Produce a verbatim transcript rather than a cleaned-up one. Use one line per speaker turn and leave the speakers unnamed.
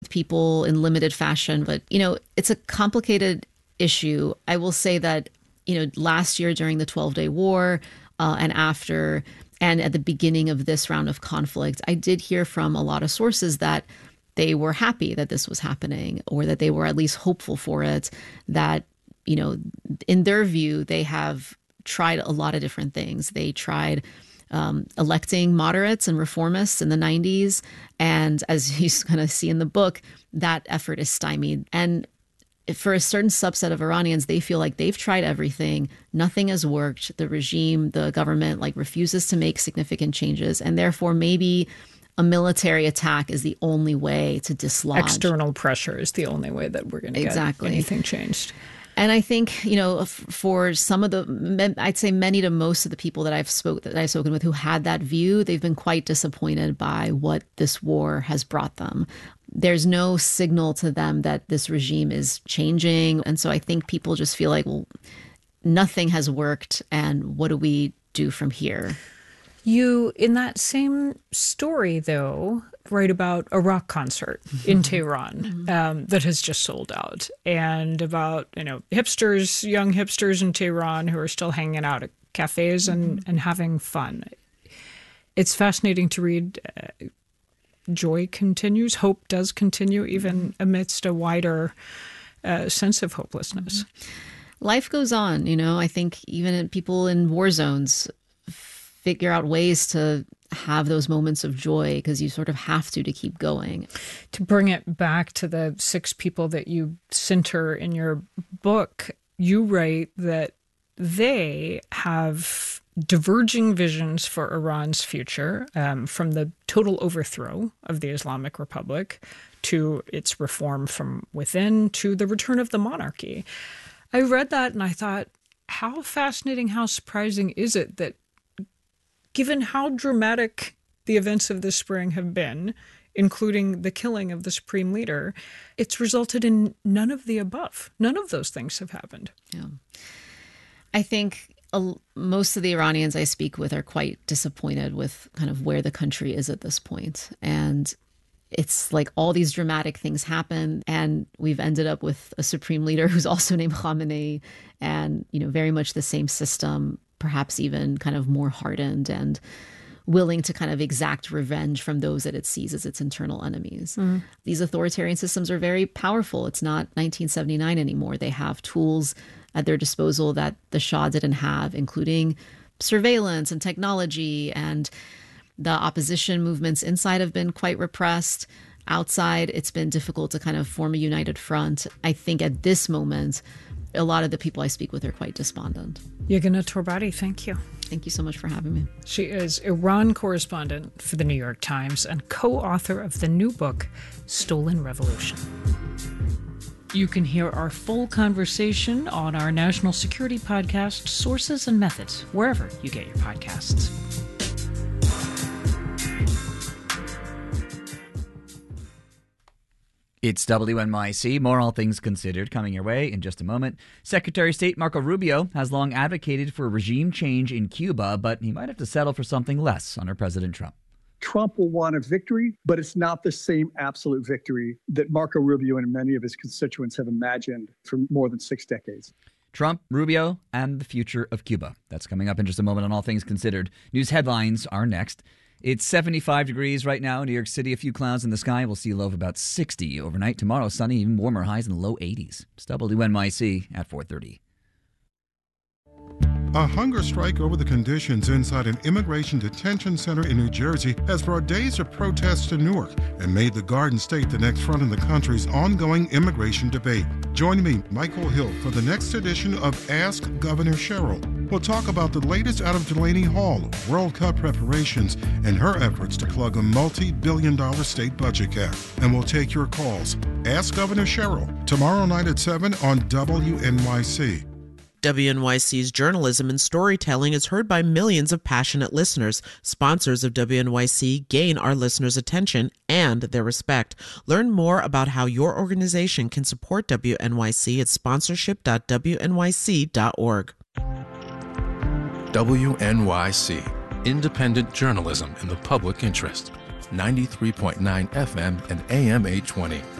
people in limited fashion. But, you know, it's a complicated issue. I will say that, you know, last year during the twelve-day war uh, and after, and at the beginning of this round of conflict, I did hear from a lot of sources that they were happy that this was happening, or that they were at least hopeful for it, that, you know, in their view, they have tried a lot of different things. They tried um, electing moderates and reformists in the nineties. And as you kind of see in the book, that effort is stymied. And for a certain subset of Iranians, they feel like they've tried everything. Nothing has worked. The regime, the government, like refuses to make significant changes. And therefore, maybe a military attack is the only way to dislodge.
External pressure is the only way that we're going to
exactly.
get anything changed.
And I think, you know, for some of the, I'd say many to most of the people that I've spoke that I've spoken with who had that view, they've been quite disappointed by what this war has brought them. There's no signal to them that this regime is changing. And so I think people just feel like, well, nothing has worked. And what do we do from here?
You, in that same story, though, write about a rock concert in Tehran um, that has just sold out, and about, you know, hipsters, young hipsters in Tehran who are still hanging out at cafes and, mm-hmm. and having fun. It's fascinating to read. Uh, joy continues, hope does continue, even amidst a wider uh, sense of hopelessness.
Mm-hmm. Life goes on, you know. I think even people in war zones figure out ways to have those moments of joy, because you sort of have to to keep going.
To bring it back to the six people that you center in your book, you write that they have diverging visions for Iran's future, um, from the total overthrow of the Islamic Republic to its reform from within to the return of the monarchy. I read that and I thought, how fascinating, how surprising is it that given how dramatic the events of this spring have been, including the killing of the supreme leader, it's resulted in none of the above. None of those things have happened.
Yeah. I think uh, most of the Iranians I speak with are quite disappointed with kind of where the country is at this point. And it's like all these dramatic things happen, and we've ended up with a supreme leader who's also named Khamenei, and, you know, very much the same system, perhaps even kind of more hardened and willing to kind of exact revenge from those that it sees as its internal enemies. Mm. These authoritarian systems are very powerful. It's not nineteen seventy-nine anymore. They have tools at their disposal that the Shah didn't have, including surveillance and technology. And the opposition movements inside have been quite repressed. Outside, it's been difficult to kind of form a united front. I think at this moment, a lot of the people I speak with are quite despondent.
Yeganeh Torbati, thank you.
Thank you so much for having me.
She is Iran correspondent for the New York Times and co-author of the new book, Stolen Revolution. You can hear our full conversation on our national security podcast, Sources and Methods, wherever you get your podcasts.
It's W N Y C, more All Things Considered, coming your way in just a moment. Secretary of State Marco Rubio has long advocated for regime change in Cuba, but he might have to settle for something less under President Trump.
Trump will want a victory, but it's not the same absolute victory that Marco Rubio and many of his constituents have imagined for more than six decades.
Trump, Rubio, and the future of Cuba. That's coming up in just a moment on All Things Considered. News headlines are next. It's seventy-five degrees right now in New York City. A few clouds in the sky. We'll see a low of about sixty overnight. Tomorrow, sunny, even warmer, highs in the low eighties. It's W N Y C at four thirty.
A hunger strike over the conditions inside an immigration detention center in New Jersey has brought days of protests to Newark and made the Garden State the next front in the country's ongoing immigration debate. Join me, Michael Hill, for the next edition of Ask Governor Cheryl. We'll talk about the latest out of Delaney Hall, World Cup preparations, and her efforts to plug a multi-billion dollar state budget gap. And we'll take your calls. Ask Governor Cheryl, tomorrow night at seven on W N Y C.
W N Y C's journalism and storytelling is heard by millions of passionate listeners. Sponsors of W N Y C gain our listeners' attention and their respect. Learn more about how your organization can support W N Y C at sponsorship dot w n y c dot org.
W N Y C, independent journalism in the public interest. ninety-three point nine F M and A M eight twenty.